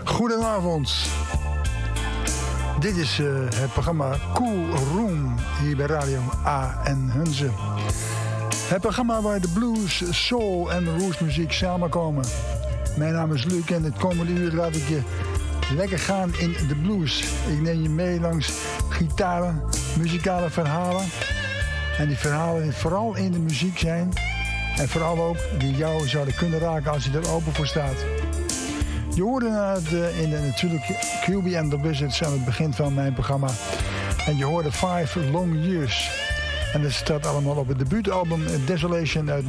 Goedenavond. Dit is het programma Cool Room hier bij Radio A en Hunze. Het programma waar de blues, soul en rootsmuziek samenkomen. Mijn naam is Luc en het komende uur laat ik je lekker gaan in de blues. Ik neem je mee langs gitaren, muzikale verhalen. En die verhalen die vooral in de muziek zijn. En vooral ook die jou zouden kunnen raken als je er open voor staat. Je hoorde natuurlijk QB and the Wizards aan het begin van mijn programma. En je hoorde 5 Long Years. En dat staat allemaal op het debuutalbum Desolation uit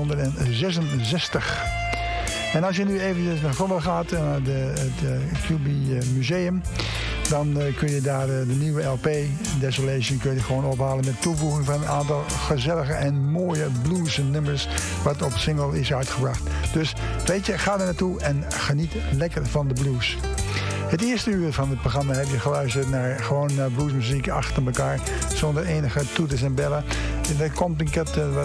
1966. En als je nu eventjes naar Gommel gaat, naar het QB Museum, dan kun je daar de nieuwe LP Desolation kun je gewoon ophalen met toevoeging van een aantal gezellige en mooie blues nummers wat op single is uitgebracht. Dus weet je, ga er naartoe en geniet lekker van de blues. Het eerste uur van het programma heb je geluisterd naar gewoon bluesmuziek achter elkaar, zonder enige toeters en bellen. Dat komt, ik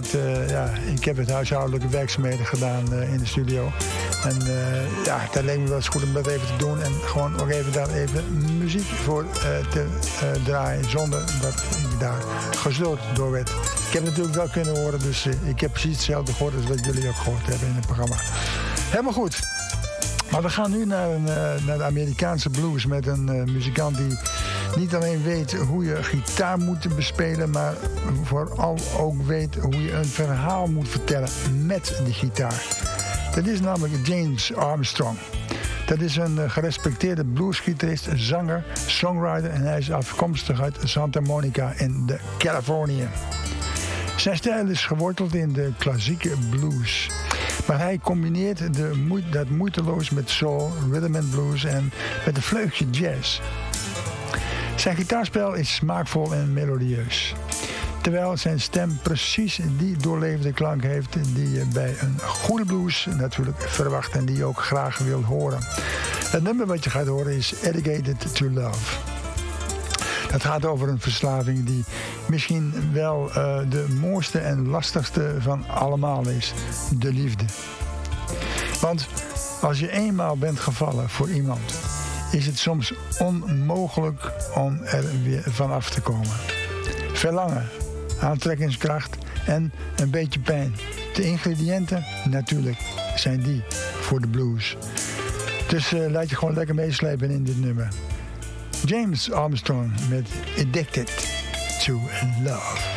heb het huishoudelijke werkzaamheden gedaan in de studio. En dat leek me wel eens goed om dat even te doen en gewoon ook even daar even muziek voor te draaien, zonder dat ik daar gestoord door werd. Ik heb het natuurlijk wel kunnen horen, dus ik heb precies hetzelfde gehoord als wat jullie ook gehoord hebben in het programma. Helemaal goed. Maar we gaan nu naar de Amerikaanse blues met een muzikant die niet alleen weet hoe je gitaar moet bespelen, maar vooral ook weet hoe je een verhaal moet vertellen met die gitaar. Dat is namelijk James Armstrong. Dat is een gerespecteerde bluesgitarist, zanger, songwriter en hij is afkomstig uit Santa Monica in Californië. Zijn stijl is geworteld in de klassieke blues. Maar hij combineert dat moeiteloos met soul, rhythm and blues en met een vleugje jazz. Zijn gitaarspel is smaakvol en melodieus. Terwijl zijn stem precies die doorlevende klank heeft die je bij een goede blues natuurlijk verwacht en die je ook graag wilt horen. Het nummer wat je gaat horen is Dedicated to Love. Dat gaat over een verslaving die misschien wel de mooiste en lastigste van allemaal is. De liefde. Want als je eenmaal bent gevallen voor iemand, is het soms onmogelijk om er weer vanaf te komen. Verlangen, aantrekkingskracht en een beetje pijn. De ingrediënten natuurlijk zijn die voor de blues. Dus laat je gewoon lekker meeslepen in dit nummer. James Armstrong met Addicted to Love.